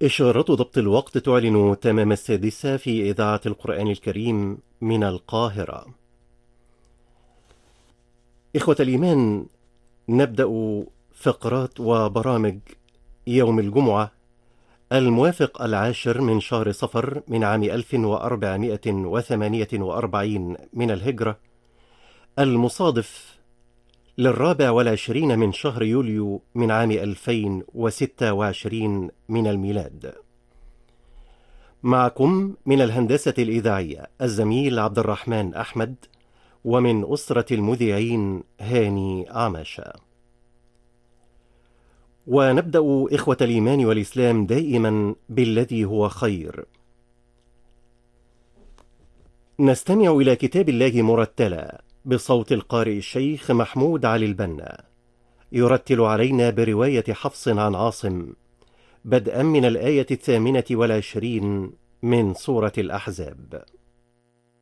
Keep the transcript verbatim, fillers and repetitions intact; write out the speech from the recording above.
إشارة ضبط الوقت تعلن تمام السادسة في إذاعة القرآن الكريم من القاهرة. إخوة الإيمان، نبدأ فقرات وبرامج يوم الجمعة الموافق العاشر من شهر صفر من عام ألف وأربعمائة وثمانية وأربعين من الهجرة، المصادف للرابع والعشرين من شهر يوليو من عام ألفين وستة وعشرين من الميلاد. معكم من الهندسة الإذاعية الزميل عبد الرحمن أحمد، ومن أسرة المذيعين هاني عماشة. ونبدأ إخوة الإيمان والإسلام دائما بالذي هو خير. نستمع إلى كتاب الله مرتلا بصوت القارئ الشيخ محمود علي البنا، يرتل علينا برواية حفص عن عاصم، بدءا من الآية الثامنة والعشرين من سورة الأحزاب.